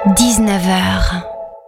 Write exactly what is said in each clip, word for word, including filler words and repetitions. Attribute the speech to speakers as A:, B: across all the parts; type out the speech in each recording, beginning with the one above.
A: dix-neuf heures.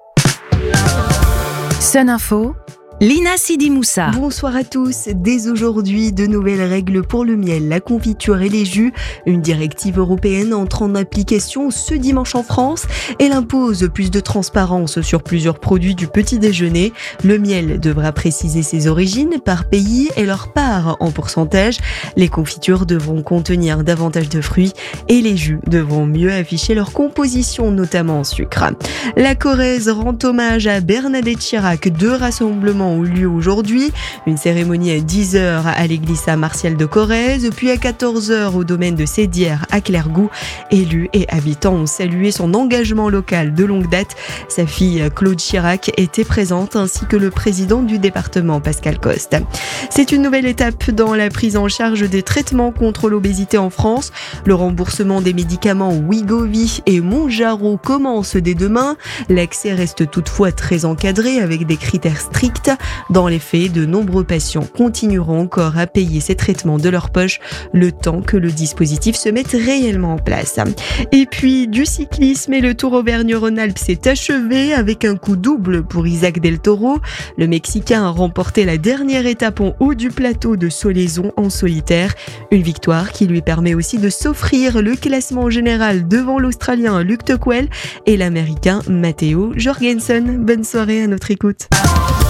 A: Sun Info, Lina Sidi Moussa.
B: Bonsoir à tous. Dès aujourd'hui, de nouvelles règles pour le miel, la confiture et les jus. Une directive européenne entre en application ce dimanche en France. Elle impose plus de transparence sur plusieurs produits du petit déjeuner. Le miel devra préciser ses origines par pays et leur part en pourcentage. Les confitures devront contenir davantage de fruits et les jus devront mieux afficher leur composition, notamment en sucre. La Corrèze rend hommage à Bernadette Chirac. Deux rassemblements ont lieu aujourd'hui. Une cérémonie à dix heures à l'église Saint-Martial de Corrèze, puis à quatorze heures au domaine de Sédières à Clairgouts. Élus et habitants ont salué son engagement local de longue date. Sa fille Claude Chirac était présente, ainsi que le président du département Pascal Coste. C'est une nouvelle étape dans la prise en charge des traitements contre l'obésité en France. Le remboursement des médicaments Wegovy et Mounjaro commence dès demain. L'accès reste toutefois très encadré avec des critères stricts. Dans les faits, de nombreux patients continueront encore à payer ces traitements de leur poche le temps que le dispositif se mette réellement en place. Et puis du cyclisme, et le Tour Auvergne-Rhône-Alpes s'est achevé avec un coup double pour Isaac Del Toro. Le Mexicain a remporté la dernière étape en haut du plateau de Solaizon en solitaire. Une victoire qui lui permet aussi de s'offrir le classement général devant l'Australien Luke Tocquel et l'Américain Matteo Jorgensen. Bonne soirée à notre écoute.